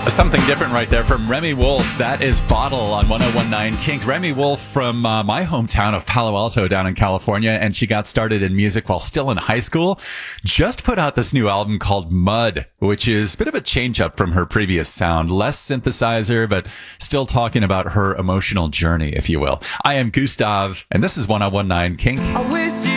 Something different right there from Remy Wolf. That is Bottle on 1019 Kink. Remy Wolf from my hometown of Palo Alto down in California, and she got started in music while still in high school. Just put out this new album called Mud, which is a bit of a change up from her previous sound. Less synthesizer, but still talking about her emotional journey, if you will. I am Gustav, and this is 1019 Kink.